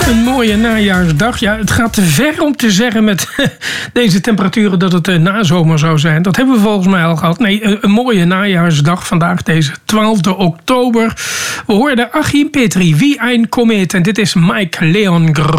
Een mooie najaarsdag. Ja, het gaat te ver om te zeggen met deze temperaturen dat het nazomer zou zijn. Dat hebben we volgens mij al gehad. Nee, een mooie najaarsdag vandaag, deze 12 oktober. We hoorden Achim Petri, Wie ein Komet. En dit is Mike Leon